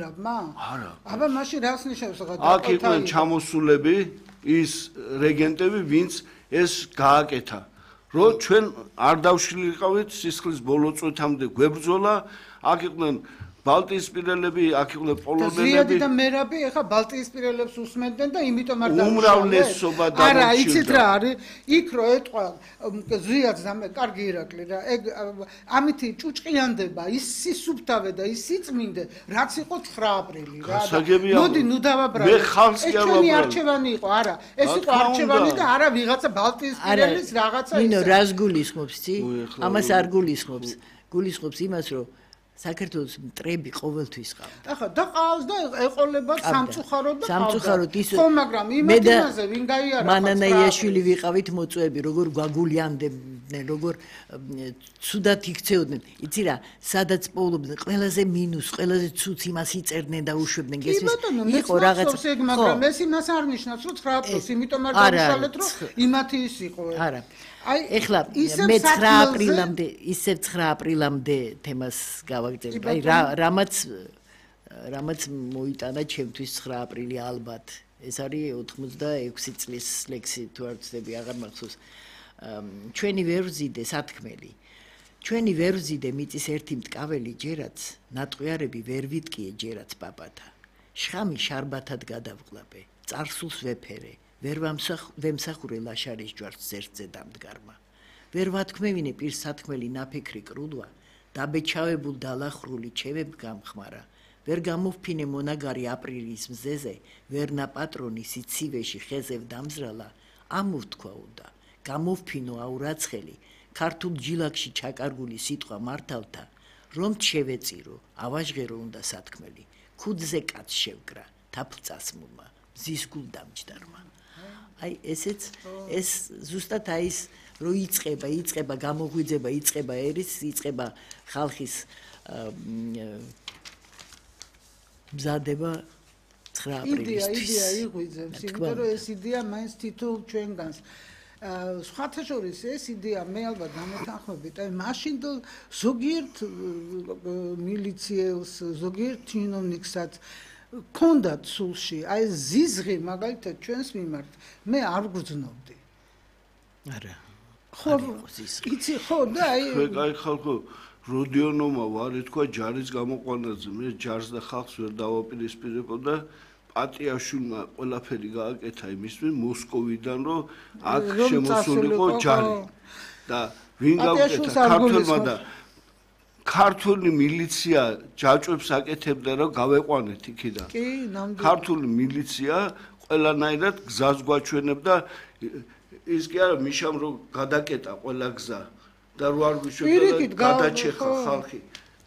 მერაბმა? არა. აბა მაშინ რას ნიშნავს რა? აქ იყვნენ ჩამოსულები ის რეგენტები, ვინც ეს გააკეთა. რომ ჩვენ არ დავშლილიყავით სისხლის ბოლო წუთამდე გვებრძოლა, აქ იყვნენ ბალტიისპირელები, აქ იყვნენ პოლონელები. ზვიადი და მერაბი ეხა ბალტიისპირელებს უსმენდნენ და იმიტომ არ დაუშავეს. უმრავლესობა და არა, იცით რა არის? იქ რო ეტყვა ზვიადს და კარგი ირაკლი რა. ეგ ამითი ჭუჭყიანდება, ის სისუფთავე და ის სიწმინდე, რაც იყო 9 აპრილი რა. მოდი, ნუ დავაბრალე. მე ხალხს კი ეს ჩვენი არჩევანი იყო, არა. ეს იყო არჩევანი და არა ვიღაცა ბალტიისპირელის რაღაცა ისე. ნინო, რას გულისხმობს, ცი? ამას არ გულისხმობს. გულისხმობს იმას, რომ საქართველოს მტრები ყოველთვის ყავდა. ახლა და ყავს და ეყოლება სამწუხაროდ და სამწუხაროდ ის ხო, მაგრამ იმაზე ვინ გაიარა? მანანაიაშვილი ვიყავით მოწვევები, როგორ გვაგულიანდებდნენ, როგორ ცუდად იქცეოდნენ. იცი რა, სადაც პოულობდნენ, ყველაზე მინუს, ყველაზე ცუდს იმას იწერდნენ და უშვებდნენ. გესმის? იყო რაღაც. მაგრამ ეს იმას არ ნიშნავს, რომ 9 იმიტომ არ დავიშალეთ, რომ იმათი ის იყო. არა. აი ეხლა მე 9 აპრილამდე ისევ 9 აპრილამდე თემას გავაგრძელებ. აი რამაც მოიტანა ჩემთვის 9 აპრილი ალბათ. ეს არის 86 წლის ლექსი თუ არ ვცდები, აღარ მახსოვს. ჩვენი ვერ ვზიდე სათქმელი. ჩვენი ვერ ვზიდე მიწის ერთი მტკაველი ჯერაც, ნატყვიარები ვერ ვიტკიე ჯერაც პაპათა. შხამი შარბათად გადავყლაპე, წარსულს ვეფერე. ვერ ვემსახურე ლაშარის ჯვარს ზერთზე დამდგარმა. ვერ ვათქმევინე პირს სათქმელი ნაფიქრი კრულვა, დაბეჩავებულ დალახრული ჩემებ გამხმარა. ვერ გამოვფინე მონაგარი აპრილის მზეზე, ვერნა პატრონი სიცივეში ხეზევ დამზრალა, ამოვთქვაუდა, გამოვფინო აურაცხელი, ქართულ ჯილაკში ჩაკარგული სიტყვა მართალთა, რომ შევეწირო, ავაჟღერო უნდა სათქმელი, ქუდზე კაც შევკრა, თაფლწასმულმა, მზის გულ დამჯდარმა. აი ესეც ეს ზუსტად აი ის რო იწყება გამოღვიძება, იწყება ერის, იწყება ხალხის მზადება 9 აპრილისთვის. იდეა იღვიძებს, იმიტომ რომ ეს იდეა მაინც თითოეულ ჩვენგანს. სხვათა შორის ეს იდეა მე ალბათ დამეთანხმებით, აი მაშინ ზოგიერთ მილიციელს, ზოგიერთ ჩინოვნიკსაც ქონდათ სულში, აი ზიზღი მაგალითად ჩვენს მიმართ, მე არ გრძნობდი. არა. ხო, იცი ხო და აი აი ხალხო როდიონომა ვარ ეთქვა ჯარის გამოყვანაზე, მე ჯარს და ხალხს ვერ დავაპირისპირებო და პატიაშვილმა ყველაფერი გააკეთა იმისთვის მოსკოვიდან, რომ აქ შემოსულიყო ჯარი და ვინ გააკეთა ქართველმა და ქართული მილიცია ჯაჭვებს აკეთებდა რომ გავეყვანეთ იქიდან. კი, ნამდვილად. ქართული მილიცია ყველანაირად გზას გვაჩვენებდა ის კი არა მიშამ რომ გადაკეტა ყველა გზა და რო არ გვიშვებდა გადაჩეხა ხალხი.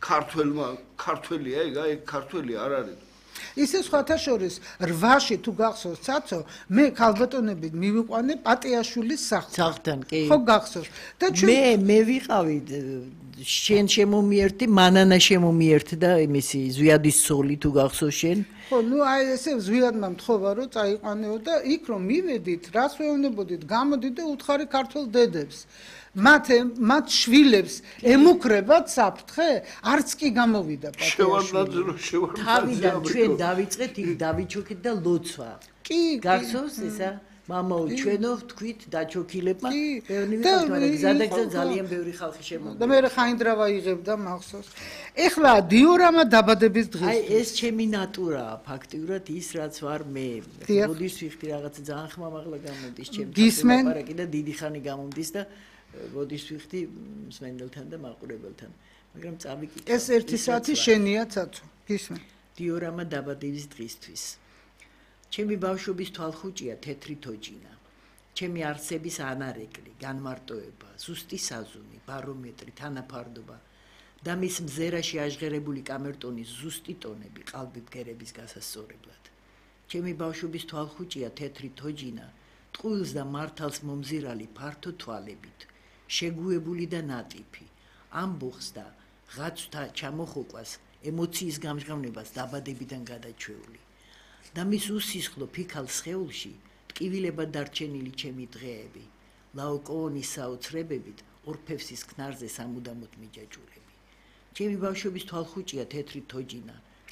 ქართველია ეგ ქართველი არ არის. ისე სხვათა შორის 8-ში თუ გახსოვს ცაცო, მე ქალბატონებით მივიყვანე პატიაშვილის სახლთან. კი. ხო გახსოვს. და მე ვიყავი შენ შემომიერთი, მანანა შემომიერთი და იმისი ზვიადის სოლი თუ გახსოვს შენ? ხო, ნუ აი ესე ზვიადმა მთხოვა რომ წაიყვანეო და იქ რომ მივედით, რას ვეუბნებოდით, გამოდით და უთხარი ქართულ დედებს. მათ შვილებს ემუქრებათ საფრთხე, არც კი გამოვიდა პატიაშვილი. თავიდან ჩვენ დავიწყეთ იქ დავიჩოქით და ლოცვა. კი, გახსოვს ისა? მამაო, ჩვენო ვთქვით დაჩოქილებმა, ბევრი ხალხი გზადაგზა ძალიან ბევრი ხალხი შემოვიდა. და მე ხაინდრავა იღებდა მახსოვს. ეხლა დიორამა დაბადების დღეს. აი ეს ჩემი ნატურაა, ფაქტიურად ის რაც ვარ მე. მოდის ვიხდი რაღაცა ძალიან ხმამაღლა გამოდის ჩემთან ლაპარაკი და დიდი ხანი გამომდის და მოდის ვიხდი მსმენელთან და მაყურებელთან. მაგრამ წავიკითხე. ეს 1 საათი შენია ცაცო. გისმენ. დიორამა დაბადების დღისთვის. ჩემი ბავშვობის თვალხუჭია თეთრი თოჯინა. ჩემი არსების ანარეკლი, განმარტოება, ზუსტი საზომი, ბარომეტრი, თანაფარდობა და მის მზერაში აჟღერებული კამერტონის ზუსტი ტონები ყალბი ბგერების გასასწორებლად. ჩემი ბავშვობის თვალხუჭია თეთრი თოჯინა, ტყუილს და მართალს მომზირალი ფართო თვალებით, შეგუებული და ნატიფი, ამბოხს და ღაცვთა ჩამოხოკვას, ემოციის გამჟღავნებას დაბადებიდან გადაჩვეული. და მის უსისხლო ფიქალ სხეულში ტკივილებად დარჩენილი ჩემი დღეები, ლაოკოონის საოცრებებით ორფევსის ქნარზე სამუდამოდ მიჯაჭვულები. ჩემი ბავშვობის თვალხუჭია თეთრი თოჯინა,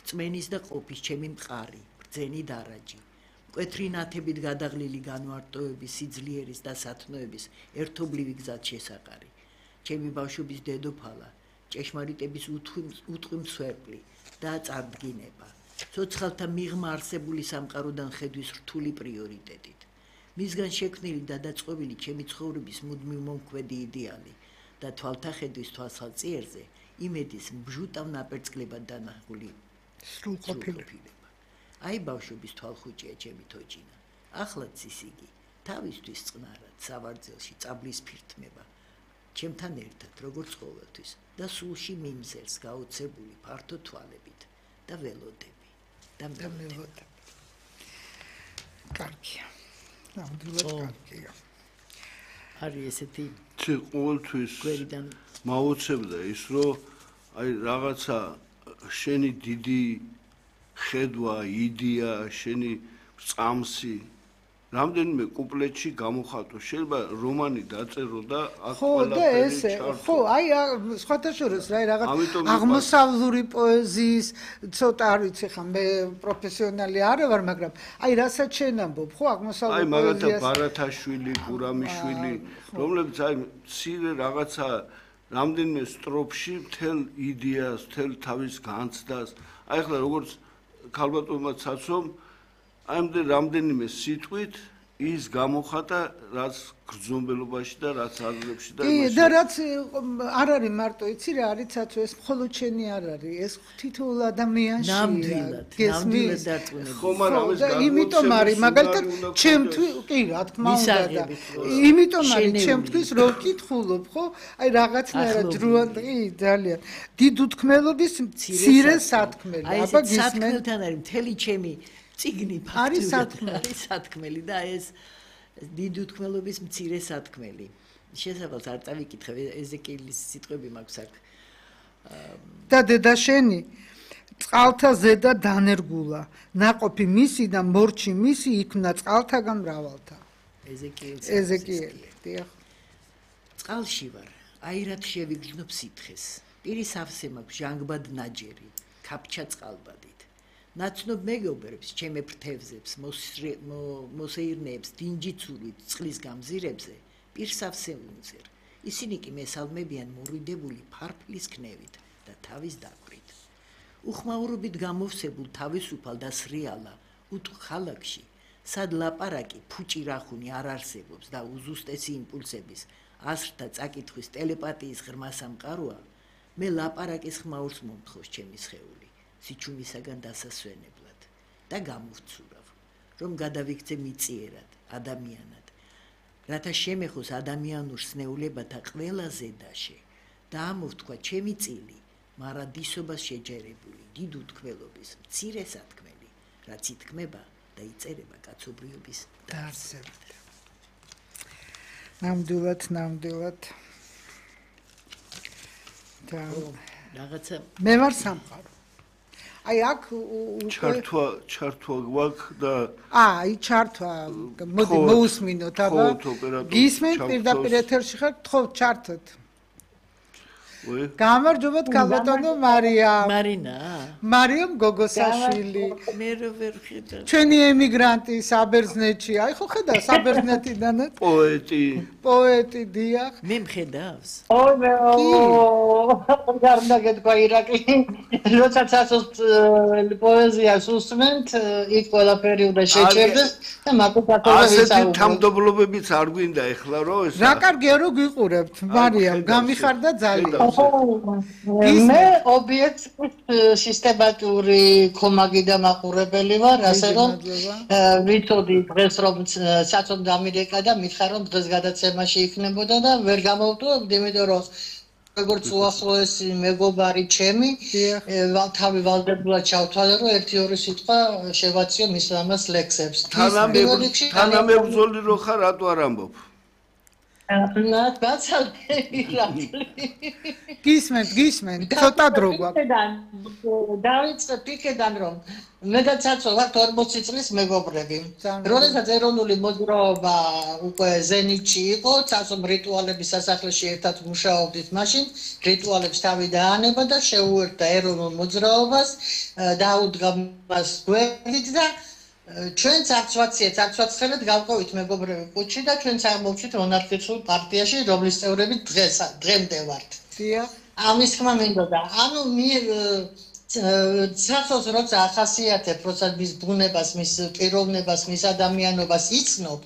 წმენის და ყოფის ჩემი მყარი, ბრძენი დარაჯი. მკვეთრი ნათებით გადაღლილი განვარტოვების, სიძლიერის და სათნოების ერთობლივი გზად შესაყარი. ჩემი ბავშვობის დედოფალა, ჭეშმარიტების უთყვი მსხვერპლი და წარდგინება. ცოცხალთა მიღმა არსებული სამყაროდან ხედვის რთული პრიორიტეტით. მისგან შექმნილი და დაწყობილი ჩემი ცხოვრების მუდმივ მომქმედი იდეალი და თვალთახედვის თვალსაჩინოზე იმედის მბჟუტავ ნაპერწკლებად დანახული სრულყოფილება. აი ბავშვობის თვალხუჭია ჩემი თოჯინა. ახლაც ის იგი თავისთვის წყნარად სავარძელში წაბლის ფირთმება. ჩემთან ერთად როგორც ყოველთვის და სულში მიმზერს გაოცებული ფართო თვალებით და ველოდები და მელოდები. კარგია. ნამდვილად კარგია. არის ესეთი ყოველთვის გვერდიდან მაუცებდა ის რომ აი რაღაცა შენი დიდი ხედვა, იდეა, შენი წამსი რამდენიმე კუპლეტში გამოხატო. შეიძლება რომანი დაწერო და აქ ყველაფერი ჩართო. ხო, აი სხვათა შორის რა აღმოსავლური პოეზიის ცოტა არ ვიცი ხა მე პროფესიონალი არ ვარ, მაგრამ აი რასაც შენ ამბობ, ხო, აღმოსავლური პოეზიას. აი მაგათა პოეზიას ბარათაშვილი, გურამიშვილი, რომლებიც აი მცირე რაღაცა რამდენიმე სტროფში მთელ იდეას, მთელ თავის განცდას, აი ახლა როგორც ქალბატონმა ცაცომ აი რამდენიმე სიტყვით ის გამოხატა რაც გრძნობელობაში და რაც აზრებში და კი და რაც არ არის მარტო იცი რა არის ცაცო ეს მხოლოდ შენი არ არის ეს თითოეულ ადამიანშია ნამდვილად დარწმუნებული ხო მაგრამ ეს იმიტომ არის მაგალითად ჩემთვის კი რა თქმა უნდა და იმიტომ არის ჩემთვის რო ვკითხულობ ხო აი რაღაცნაირად დროანტი ძალიან დიდ უთქმელობის მცირე სათქმელი აბა გისმენთ არის მთელი ჩემი წიგნი არის სათქმელი და ეს დიდი უთქმელობის მცირე სათქმელი. შესაძლოა არ წავიკითხე ეზეკიელის სიტყვები მაქვს აქ. და დედა შენი წყალთა ზედა დანერგულა, ნაყოფი მისი და მორჩი მისი იქნა წყალთაგან მრავალთა. ეზეკიელი, დიახ. წყალში ვარ, აირად შევიგრძნობ სითხეს. პირის ავსე მაქვს ჟანგბად ნაჯერი, კაფჩა წყალბადით. ნაცნობ მეგობრებს, ჩემე ფრთევზებს, მოსეირნეებს, დინჯიცურით, წყლის გამზირებზე, პირს ავსე უნწერ. ისინი კი მესალმებიან მორვიდებული ფარფლის ქნევით და თავის დაკვრით. უხმაურობით გამოვსებულ თავისუფალ და სრიალა უტყ ხალხში, სად ლაპარაკი ფუჭი რახუნი არ არსებობს და უზუსტესი იმპულსების, ასრთა წაკითხვის ტელეპათიის ღრმა სამყაროა, მე ლაპარაკის ხმაურს მომთხოვს ჩემი სხეული. სიჩუმისაგან დასასვენებლად და გამოვცურავ, რომ გადავიქცე მიწიერად, ადამიანად, რათა შემეხოს ადამიანურ სნეულებათა ყველა ზედაშე და ამოვთქვა ჩემი წილი, მარადისობას შეჯერებული, დიდ უთქმელობის, მცირე სათქმელი, რაც ითქმება და იწერება კაცობრიობის დაარსებით. ნამდვილად. და რაღაცა მე ვარ სამყარო. აი აქ ჩართვა გვაქვს და აი ჩართვა მოდი მოусმინოთ აბა გისმენთ პირდაპირ ეთერში ხარ თხოვთ ჩართოთ გამარჯობათ ქალბატონო მარიამ გოგოსაშვილი მე რო ვერ ხედავ ჩვენი ემიგრანტი საბერძნეთში აი ხო ხედავ საბერძნეთიდანაც პოეტი დიახ მე მხედავს გარდა გეთქვა ირაკლი როდესაც ასოს პოეზიას უსმენთ იქ ყველაფერი უნდა შეჭერდეს და მაგათ ასეთი თამდობლობებიც არ გვინდა ეხლა რო ეს რა კარგია რომ გიყურებთ მარიამ გამიხარდა ძალიან მე ობიექტის სისტემატური კომაგი და მაყურებელი ვარ, ასე რომ ვიცოდი დღეს რომ საწონ დამირეკა და მითხარ რომ დღეს გადაცემაში იქნებოდა და ვერ გამოვტოვებდი, იმიტომ რომ როგორც უახლოესი მეგობარი ჩემი, თავი ვალდებულად ჩავთვალე რომ 1-2 სიტყვა შევაციო მის ამას ლექსებს. თანამებრძოლი რო ხარ, რატო არ ამბობ? გისმენთ, ცოტა დრო გვაქვს. დავიწყე პიკედან რომ მე და ცაცო ვართ 40 წლის მეგობრები. როდესაც ეროვნული მოძრაობა უკვე ზენიტში იყო, ცაცომ რიტუალების სასახლეში ერთად მუშაობდით, მაშინ რიტუალებს თავი დაანება და შეუერთდა ეროვნულ მოძრაობას, დაუდგა მას გვერდით და ჩვენც აქცვაციეთ გავყოვით მეგობრები კუჩი და ჩვენც აღმოვჩით მონარქიულ პარტიაში, რომლის წევრები დღემდე ვართ. დიახ. ამის ხმა მინდოდა. ანუ ცაცოს როცა ახასიათებ, როცა მის ბუნებას, მის პიროვნებას, მის ადამიანობას იცნობ,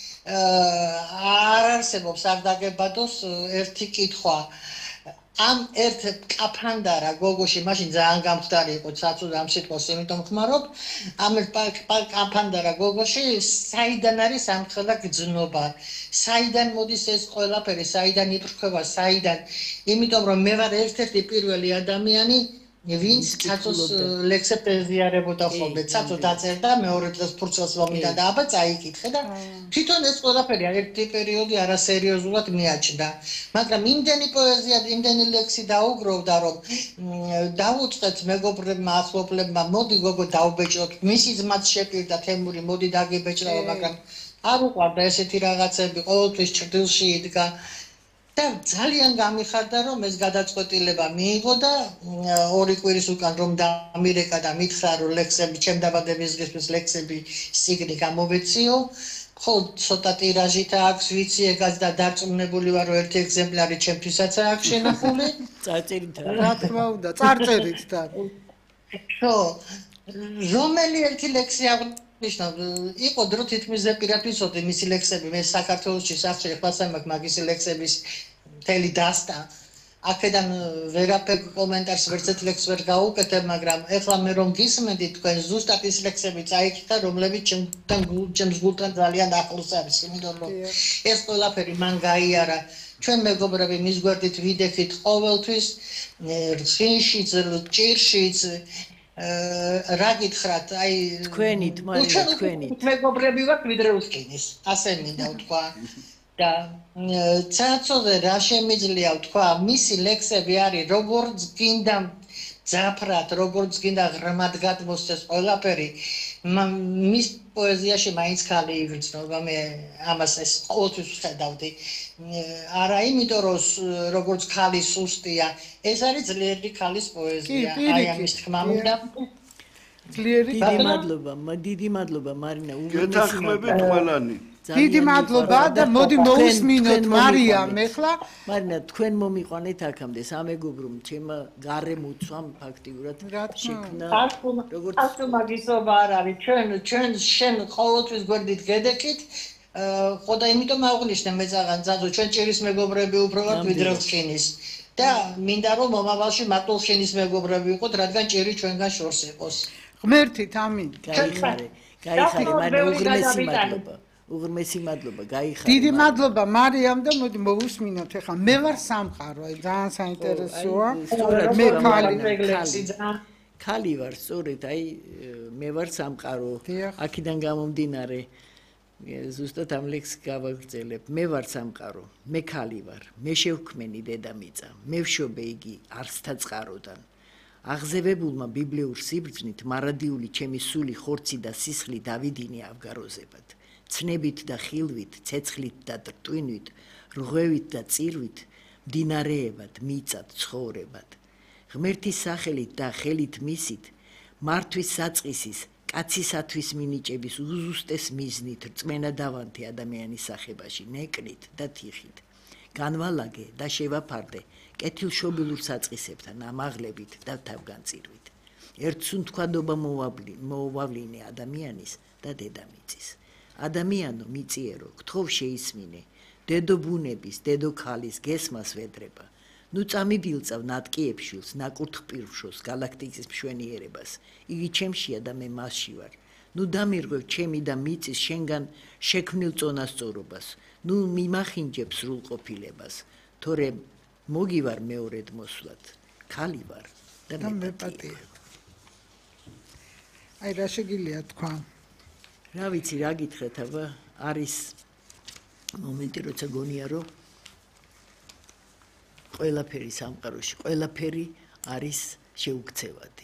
არ არსებობს არ დაგებადოს ერთი კითხვა. ამ ერთ კაფანდარა გოგოში მაშინ ძალიან გამხდარი იყო ცაცო ამ სიტყვას იმიტომ ხმარობ ამ ერთ კაფანდარა გოგოში საიდან არის ამ ხელა გძნობა საიდან მოდის ეს ყველაფერი საიდან იფრქვევა საიდან იმიტომ რომ მე ვარ ერთ-ერთი პირველი ადამიანი ვინც ცაცოს ლექსებს ეზიარებოდა ხოლმე ცაცო დაწერდა მეორე დღეს ფურცელს მომიდა და აბა წაიკითხე და თვითონ ეს ყველაფერი ერთი პერიოდი არასერიოზულად მიაჩნდა მაგრამ იმდენი პოეზია იმდენი ლექსი დაუგროვდა რომ დაუწყეთ მეგობრებმა ახლობლებმა მოდი გოგო დაუბეჭდოთ მისი ძმაც შეპირდა თემური მოდი დაგიბეჭდაო მაგრამ არ უყვარდა ესეთი რაღაცები ყოველთვის ჭრდილში იდგა და ძალიან გამიხარდა რომ ეს გადაწყვეტილება მიიღო და ორი კვირის უკან რომ დამირეკა და მითხრა რომ ლექსები ჩემ დაბადების დღისთვის ლექსები სიგნი გამოვეციო ხო ცოტა ტირაჟით აქვს ვიცი ეგაც და დარწმუნებული ვარ რომ ერთი ეგზემპლარი ჩემთვისაც აქვს შენახული წარწერით რა თქმა უნდა წარწერით და ხო რომელი ერთი ლექსი ნიშნავ იყო დრო თითქმის ზეპირად ვიცოდი მისი ლექსები მე საქართველოში სახში ხვალსა მაქვს მაგისი ლექსების მთელი დასტა აქედან ვერაფერ კომენტარს ვერცეთ ლექს ვერ გავუკეთებ მაგრამ ეხლა მე რომ გისმენდი თქვენ ზუსტად ის ლექსები წაიკითხა რომლებიც ჩემს გულთან ძალიან ახლოს არის იმიტომ რომ ეს ყველაფერი მან გაიარა ჩვენ მეგობრები მის გვერდით ვიდექით ყოველთვის რხინშიც ჭირშიც რა გითხრათ აი თქვენით მარინა თქვენით მეგობრები ვართ ვიდრე უსკინის ასე მინდა ვთქვა და ცაცოზე რა შემიძლია ვთქვა მისი ლექსები არის როგორც გინდა ძაფრად როგორც გინდა ღრმად გადმოსცეს ყველაფერი მის პოეზიაში მაინც ხალი იგრძნობა მე ამას ეს ყოველთვის ვხედავდი არა იმიტომ რომ როგორც ხალი სუსტია ეს არის ძლიერი ხალის პოეზია აი ამის თქმა უნდა ძლიერი დიდი მადლობა მარინა გეთანხმებით ყველანი დიდი მადლობა და მოდი მოусმინოთ მარიამ ეხლა მარინა თქვენ მომიყვანეთ აქამდე სამეგობრო ჩემ გარემოცვამ ფაქტიურად შექმნა როგორც ასე მაგისობა არ არის ჩვენ შენ ყოველთვის გვერდით გედექით ხო და იმიტომ აღვნიშნე მე ზაღან ზაზო ჩვენ ჭირის მეგობრები უფრო ვართ ვიდრე ხინის და მინდა რომ მომავალში მარტო ხინის მეგობრები ვიყოთ რადგან ჭირი ჩვენგან შორს იყოს ღმერთით ამინ გაიხარე მარინა უღრმესი მადლობა გაიხარე დიდი მადლობა მარიამ და მოდი მოусმინოთ ეხლა მე ვარ სამყარო აი ძალიან საინტერესოა მე ხალი ვარ სწორედ აი მე ვარ სამყარო აქედან გამომდინარე ზუსტად ამ ლექსს გავაგრძელებ მე ვარ სამყარო მე ხალი ვარ მე შევქმენი დედამიწა მე ვშობე იგი არსთა წყაროდან აღზევებულმა ბიბლიურ სიბრძნით მარადიული ჩემი სული ხორცი და სისხლი დავიდინე ავგაროზებად ცნებით და ხილვით, ცეცხლით და ტვინვით, რღვევით და წირვით, მდინარეებად, მიწად, ცხოვრებად. ღმერთის სახელით და ხელით მისით, მართვის საწყისის, კაცისათვის მინიჭების უზუსტეს მიზნით რწმენა დავანთე ადამიანის სახებაში, ნეკნით და თიხით. განვალაგე და შევაფარდე კეთილშობილურ საწყისებთან, ამაღლებით და თავგანწირვით. ერთსუნთქვადობა მოუავლინე ადამიანის და დედამიწის. ადამიანო მიწიერო, გთხოვ შეისმინე, დედო ბუნების, დედო ქალის გესმას ვედრება. ნუ წამიდილწავ ნატკიებშილს, ნაკურთხ პირვშოს, გალაქტიკის მშვენიერებას. იგი ჩემშია და მე მასში ვარ. ნუ დამირღვევ ჩემი და მიწის შენგან შექმნილ წონასწორობას. ნუ მიმახინჯებ სრულყოფილებას. თორემ მოგივარ მეორედ მოსვლად. ქალი ვარ და მეპატიე. აი რა შეგიძლია თქვა? რა ვიცი რა გითხრათ აბა არის მომენტი როცა გონია რომ ყველაფერი სამყაროში ყველაფერი არის შეუქცევადი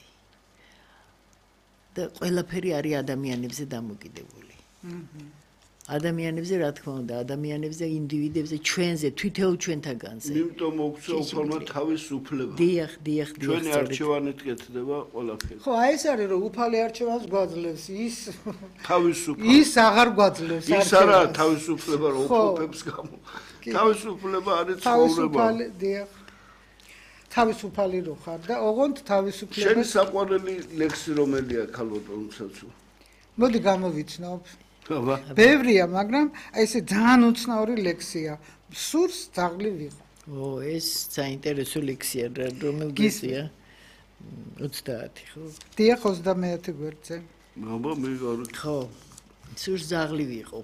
და ყველაფერი არის ადამიანებზე დამოკიდებული ადამიანებზე რა თქმა უნდა ადამიანებზე ინდივიდებზე ჩვენზე თვითეულ ჩვენთაგანზე იმიტომ მოგვცა უფალმა თავისუფლება დიახ ჩვენი არჩევანით კეთდება ყველაფერი ხო აი ეს არის რომ უფალი არჩევანს გვაძლევს ის თავისუფლება ის აღარ გვაძლევს ის არა თავისუფლება რომ უფლებს გამო თავისუფლება არის ცხოვრება დიახ თავისუფალი რო ხარ და ოღონდ თავისუფლება შენი საყვარელი ლექსი რომელია ქალბატონიცაცო მოდი გამოვიცნობ აბა ბევრია მაგრამ აი ესე ძალიან უცნაური ლექსია სურს ძაღლი ვიყო ო ეს საინტერესო ლექსია რომელ გისია 30 ხო დიახ 31 გვერდზე აბა მე არ ხო სურს ძაღლი ვიყო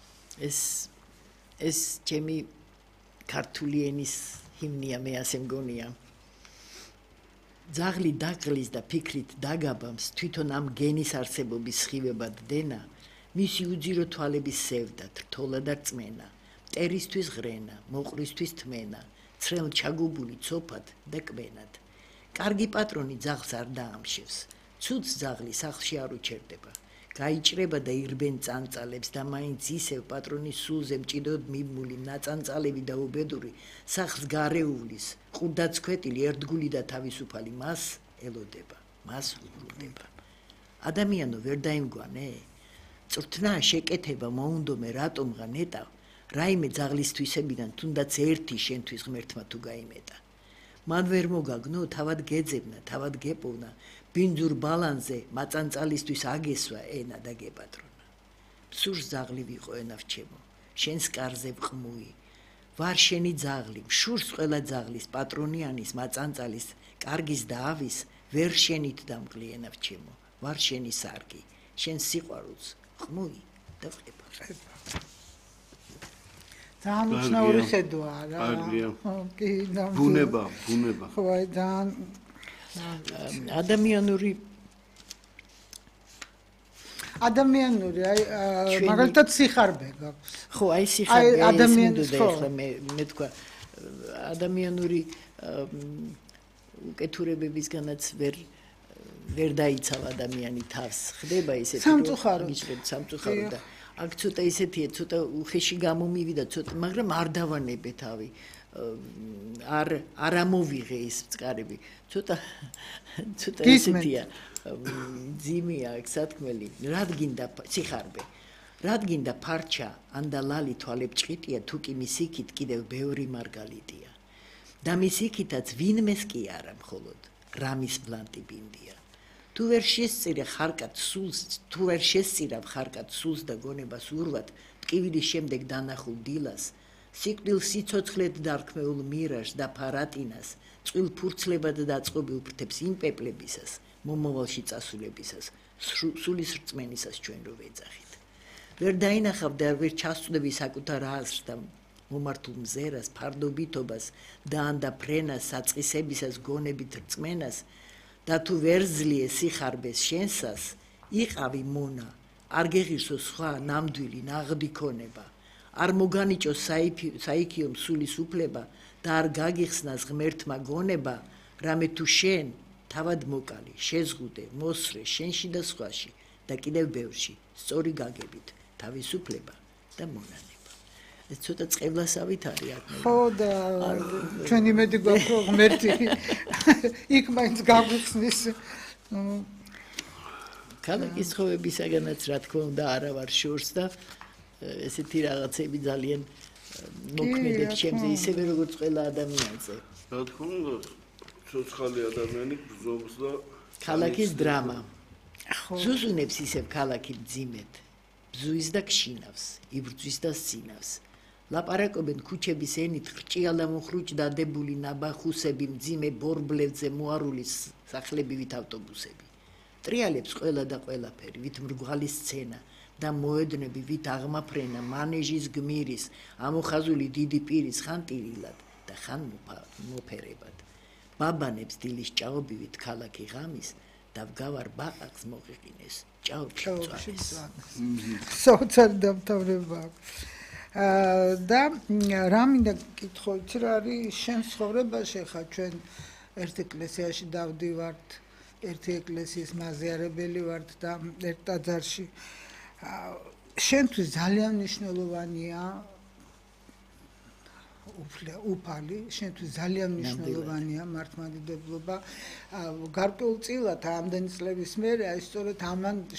ეს ჩემი ქართული ენის ჰიმნია მე ასე მგონია ძაღლი დაღლის და ფიქრით დაგაბამს თვითონ ამ გენის არსებობის სხივებად დენა მისი უძირო თვალების სევდათ რთოლა და რწმენა მტერისთვის ღრენა მოყვრისთვის თმენა ცრემლ ჩაგუბული ცოფად და კბენად კარგი პატრონი ძაღლს არ დაამშევს ცუდს ძაღლი სახლში არ უჩერდება გაიჭრება და ირბენ წანწალებს და მაინც ისევ პატრონის სულზე მჭიდროდ მიმული ნაწანწალები და უბედური სახლს გარეუვლის ყუდაც ქვეტილი ერთგული და თავისუფალი მას ელოდება მას უბრუნდება ადამიანო ვერ დაიმგვანე წვრთნა შეკეთება მოუნდომე რატომღა ნეტავ რაიმე ძაღლისთვისებიდან თუნდაც ერთი შენთვის ღმერთმა თუ გაიმეტა მან ვერ მოგაგნო თავად გეძებნა თავად გეპოვნა ბინძურ ბალანზე მაწანწალისთვის აგესვა ენა და გეპატრონა სურს ძაღლი ვიყო ენავჩემო შენს კარზე ვყმუი ვარ შენი ძაღლი მშურს ყველა ძაღლის პატრონიანის მაწანწალის კარგის და ავის ვერ შენით დამკლი ენავჩემო ვარ შენი სარგი შენს სიყვარულს ხმუი და ვყება ძალიან უცნაური ხედვა რა კი ბუნება ხო აი ძალიან ადამიანური აი მაგალითად სიხარბე გაქვს ხო აი სიხარბე ადამიანის ახლა მე თქვა ადამიანური უკეთურებებისგანაც ვერ დაიცავ ადამიანი თავს ხდება ისეთი სამწუხარო და აქ ცოტა ისეთია ცოტა უხეში გამომივიდა ცოტა მაგრამ არ დავანებე თავი არ ამოვიღე ის წყარები ცოტა ისეთია ძიმია აქ სათქმელი რადგინდა სიხარბე რადგინდა ფარჩა ანდალალი თვალებჭყიტია თუ კი მისიქით კიდევ ბევრი მარგალიტია და მისიქითაც ვინმეს კი არა მხოლოდ რამის ბლანტი ბინდია თუ ვერ შესწირე ხარკად სულს თუ ვერ შესწირავ ხარკად სულს და გონებას ურვად ტკივილის შემდეგ დანახულ დილას სიკვდილ სიცოცხლედ დარქმეულ მირაჟს და ფარატინას წყვილ ფურცლებად დაწყობილ ფრთებს იმ პეპლებისას მომავალში წასულებისას სულის რწმენისას ჩვენ რო ვეძახით ვერ დაინახავ და ვერ ჩასწვდები საკუთარ აზრს და მომართულ მზერას ფარდობითობას და ანდა ფრენას საწყისებისას გონებით რწმენას და თუ ვერ ზლიე სიხარბეს შენსას იყავი მონა არ გეღირსო სხვა ნამდვილი ნაღდი ქონება არ მოგანიჭო საიქიო მსულის უფლება და არ გაგიხსნას ღმერთმა გონება რამე თუ შენ თავად მოკალი შეზღუდე მოსრე შენში და სხვაში და კიდევ ბევრში სწორი გაგებით თავისუფლება და მონანება ეს ცოტა წყევლასავით არის აქ ხო და ჩვენ იმედი გვაქვს რომ ღმერთი იქ მაინც გაგიხსნის ქალაქის ცხოვრებისაგანაც რა თქმა უნდა არა ვარ შორს და ესეთი რაღაცები ძალიან მოქმედებს ჩემზე ისევე როგორც ყველა ადამიანზე რა თქმა უნდა ცოცხალი ადამიანი ბრძობს და ქალაქის დრამა ზუზუნებს ისევ ქალაქი მძიმედ ბზუის და ქშინავს იბრძვის და სცინავს ლაპარაკობენ ქუჩების ენით ხრჭიალა მოხრუჭ დადებული ნაბახუსები მძიმე ბორბლებზე მოარული სახლები ვით ავტობუსები ტრიალებს ყველა და ყველაფერი ვით მრგვალი სცენა და მოედნები ვით აღმაფრენა მანეჟის გმირის ამოხაზული დიდი პირის ხან ტირილად და ხან მოფერებად ბაბანებს დილის ჭაობივით ქალაქი ღამის და ვგავარ ბაყაყს მოყიყინეს ჭაობში წვანის საოცარი დამთავრება და რა მინდა გითხო, იცი რა არის შენ ცხოვრებაში, ხა ჩვენ ერთ ეკლესიაში დავდივართ, ერთი ეკლესიის მაზიარებელი ვართ და ერთ ტაძარში. შენთვის ძალიან მნიშვნელოვანია უფალი, შენთვის ძალიან მნიშვნელოვანია მართლმადიდებლობა. გარკვეულწილად ამდენი წლების მერე, აი სწორედ ამან